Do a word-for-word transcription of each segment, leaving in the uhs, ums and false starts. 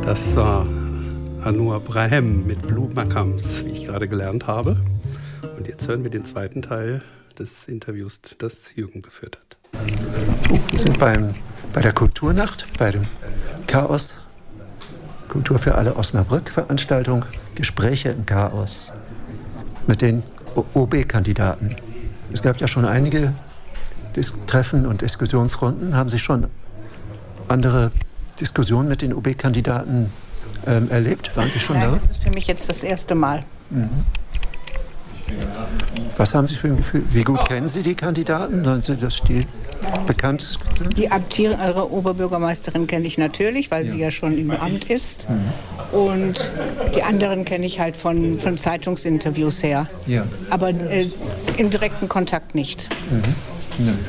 Das war Anur Brahem mit Blue Makams, wie ich gerade gelernt habe. Und jetzt hören wir den zweiten Teil des Interviews, das Jürgen geführt hat. So, wir sind beim, bei der Kulturnacht, bei dem Chaos, Kultur für alle Osnabrück-Veranstaltung, Gespräche im Chaos mit den O B-Kandidaten. Es gab ja schon einige Dis- Treffen und Diskussionsrunden. Haben Sie schon andere Diskussionen mit den O B-Kandidaten ähm, erlebt? Waren Sie schon Nein, da? das ist für mich jetzt das erste Mal. Mhm. Was haben Sie für ein Gefühl? Wie gut kennen Sie die Kandidaten? Sollen Sie, dass die bekannt sind? Die amtierende Oberbürgermeisterin kenne ich natürlich, weil ja. sie ja schon im Amt ist. Mhm. Und die anderen kenne ich halt von, von Zeitungsinterviews her. Ja. Aber äh, im direkten Kontakt nicht. Mhm. Ja.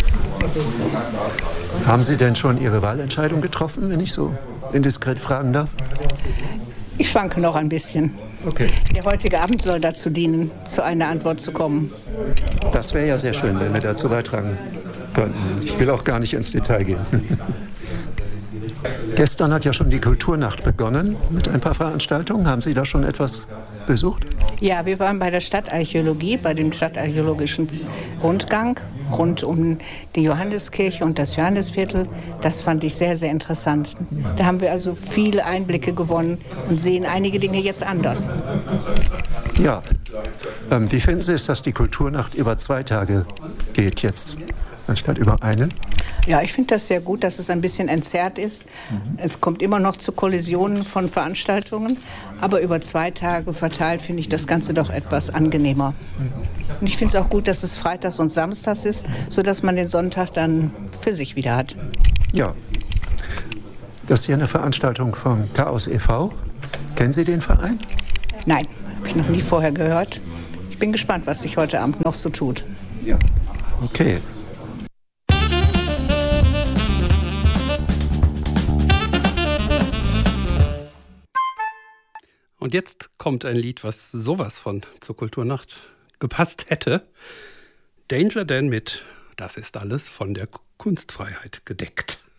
Haben Sie denn schon Ihre Wahlentscheidung getroffen, wenn ich so indiskret fragen darf? Ich schwanke noch ein bisschen. Okay. Der heutige Abend soll dazu dienen, zu einer Antwort zu kommen. Das wäre ja sehr schön, wenn wir dazu beitragen könnten. Ich will auch gar nicht ins Detail gehen. Gestern hat ja schon die Kulturnacht begonnen mit ein paar Veranstaltungen. Haben Sie da schon etwas besucht? Ja, wir waren bei der Stadtarchäologie, bei dem stadtarchäologischen Rundgang rund um die Johanneskirche und das Johannisviertel. Das fand ich sehr, sehr interessant. Da haben wir also viele Einblicke gewonnen und sehen einige Dinge jetzt anders. Ja. Ähm, wie finden Sie es, dass die Kulturnacht über zwei Tage geht jetzt, anstatt über einen? Ja, ich finde das sehr gut, dass es ein bisschen entzerrt ist. Mhm. Es kommt immer noch zu Kollisionen von Veranstaltungen, aber über zwei Tage verteilt finde ich das Ganze doch etwas angenehmer. Mhm. Und ich finde es auch gut, dass es freitags und samstags ist, sodass man den Sonntag dann für sich wieder hat. Ja, das ist hier eine Veranstaltung vom Chaos e V Kennen Sie den Verein? Nein, habe ich noch nie vorher gehört. Ich bin gespannt, was sich heute Abend noch so tut. Ja, okay. Und jetzt kommt ein Lied, was sowas von zur Kulturnacht gepasst hätte. Danger Dan mit Das ist alles von der Kunstfreiheit gedeckt.